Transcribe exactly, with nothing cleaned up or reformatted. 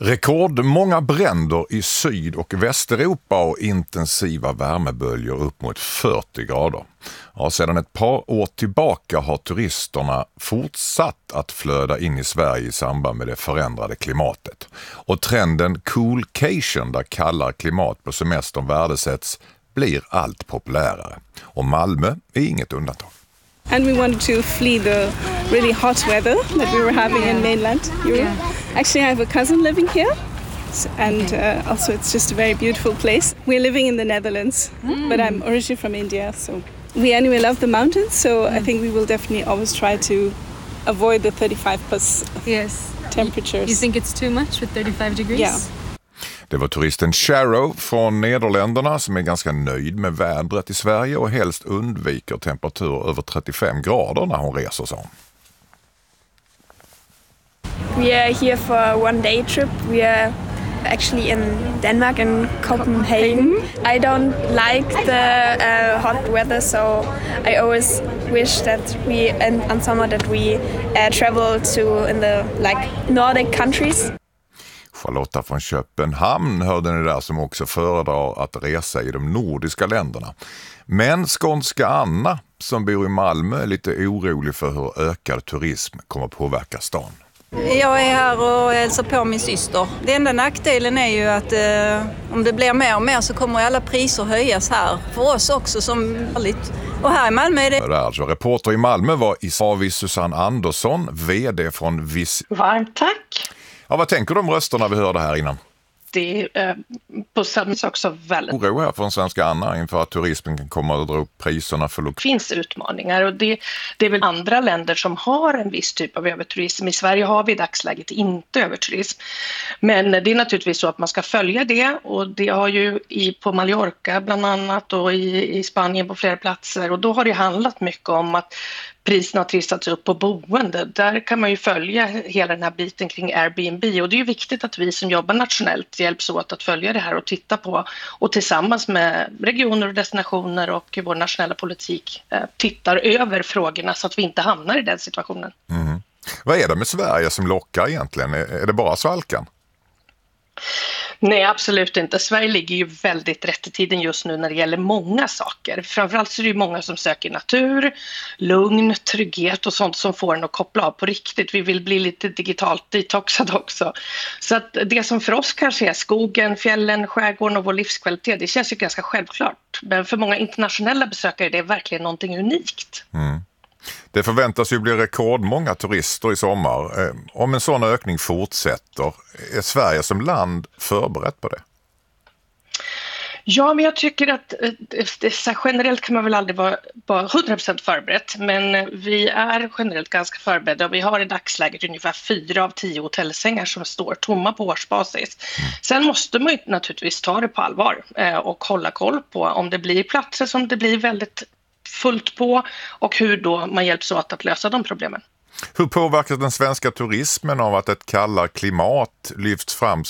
Rekordmånga bränder i Syd- och Västeuropa och intensiva värmeböljor upp mot fyrtio grader. Ja, sedan ett par år tillbaka har turisterna fortsatt att flöda in i Sverige i samband med det förändrade klimatet. Och trenden coolcation, där kallare klimat på semestern värdesätts, blir allt populärare. Och Malmö är inget undantag. And we wanted to flee the really hot weather that we were having in mainland Europe. Yeah. Actually, I have a cousin living here, and uh, also it's just a very beautiful place. We're living in the Netherlands, mm. but I'm originally from India, so we anyway love the mountains, so mm. I think we will definitely always try to avoid the thirty-five plus yes. temperatures. You think it's too much with thirty-five degrees? Yeah. Det var turisten Sharrow från Nederländerna som är ganska nöjd med vädret i Sverige och helst undviker temperaturer över trettiofem grader när hon reser, sa hon. We are here for a one day trip. We are actually in Denmark and Copenhagen. I don't like the uh, hot weather, so I always wish that we in on summer that we uh, travel to in the like Nordic countries. Charlotta från Köpenhamn hörde ni där, som också föredrar att resa i de nordiska länderna. Men skånska Anna som bor i Malmö är lite orolig för hur ökad turism kommer påverka stan. Jag är här och hälsar på min syster. Det enda nackdelen är ju att eh, om det blir mer och mer så kommer alla priser höjas här. För oss också som vanligt. Och här i Malmö är det... det är alltså, reporter i Malmö var i Susanne Andersson, vd från Vis... Varmt tack! Ja, vad tänker du om rösterna vi hörde här innan? Det är eh, på samma sak också väldigt... Oro här från svenska Anna inför att turismen kan komma att dra upp priserna för... Det finns utmaningar och det, det är väl andra länder som har en viss typ av överturism. I Sverige har vi i dagsläget inte överturism. Men det är naturligtvis så att man ska följa det, och det har ju i, på Mallorca bland annat och i, i Spanien på flera platser, och då har det handlat mycket om att priserna har trissats upp på boende. Där kan man ju följa hela den här biten kring Airbnb, och det är ju viktigt att vi som jobbar nationellt hjälps åt att följa det här och titta på, och tillsammans med regioner och destinationer och vår nationella politik eh, tittar över frågorna så att vi inte hamnar i den situationen. Mm. Vad är det med Sverige som lockar egentligen? Är, är det bara svalkan? Nej, absolut inte. Sverige ligger ju väldigt rätt i tiden just nu när det gäller många saker. Framförallt så är det ju många som söker natur, lugn, trygghet och sånt som får en att koppla av på riktigt. Vi vill bli lite digitalt detoxade också. Så att det som för oss kanske är skogen, fjällen, skärgården och vår livskvalitet, det känns ju ganska självklart. Men för många internationella besökare är det verkligen någonting unikt. Mm. Det förväntas ju bli rekordmånga turister i sommar. Om en sån ökning fortsätter, är Sverige som land förberett på det? Ja, men jag tycker att det, generellt kan man väl aldrig vara, vara hundra procent förberett, men vi är generellt ganska förberedda, och vi har i dagsläget ungefär fyra av tio hotellsängar som står tomma på årsbasis. Mm. Sen måste man ju naturligtvis ta det på allvar och hålla koll på om det blir platser som det blir väldigt fullt på, och hur då man hjälps åt att lösa de problemen. Hur påverkas den svenska turismen av att ett kallare klimat lyfts fram